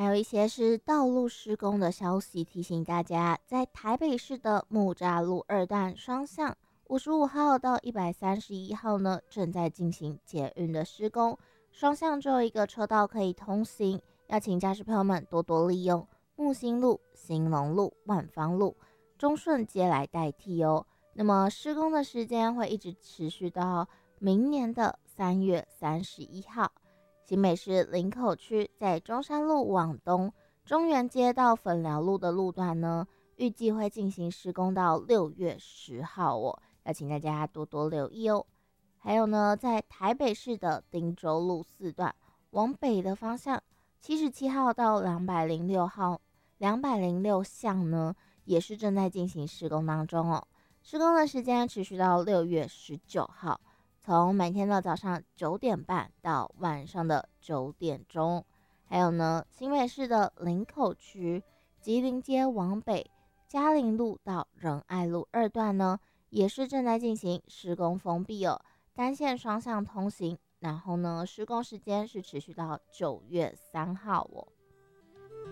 还有一些是道路施工的消息，提醒大家，在台北市的木栅路二段双向55号到131号呢，正在进行捷运的施工，双向只有一个车道可以通行，要请驾驶朋友们多多利用木星路、兴隆路、万芳路、中顺街来代替哦。那么施工的时间会一直持续到明年的3月31号。新北市林口区在中山路往东、中原街到粉寮路的路段呢，预计会进行施工到6月10号哦，要请大家多多留意哦。还有呢，在台北市的汀州路4段往北的方向，77号到206号、206巷呢，也是正在进行施工当中哦。施工的时间持续到6月19号。从每天的早上9点半到晚上的9点钟。还有呢，新北市的林口区吉林街往北嘉陵路到仁爱路2段呢，也是正在进行施工封闭哦，单线双向通行。然后呢，施工时间是持续到9月3号哦。